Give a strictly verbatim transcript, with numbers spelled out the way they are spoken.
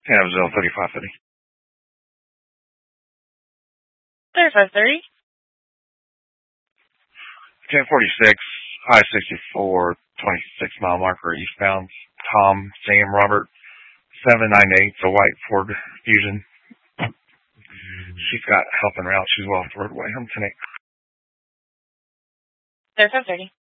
Hannibal thirty-five thirty. thirty-five thirty. ten forty-six, I sixty-four, twenty-six mile marker eastbound. Tom, Sam, Robert, seven nine eight, the white Ford Fusion. She's got helping her out. She's well off the roadway. I'm tonight. thirty-five thirty.